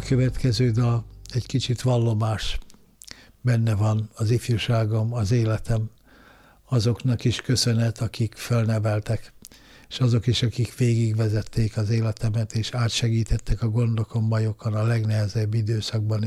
következő dal egy kicsit vallomás. Benne van az ifjúságom, az életem, azoknak is köszönet, akik felneveltek, és azok is, akik végigvezették az életemet, és átsegítettek a gondokon, bajokon a legnehezebb időszakban